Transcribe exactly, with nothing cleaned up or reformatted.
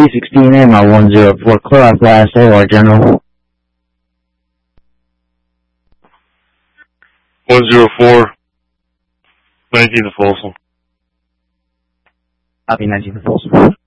C sixteen A M L one zero four, clear out Class A or General. one zero four, nineteen to Folsom. Copy, nineteen to Folsom.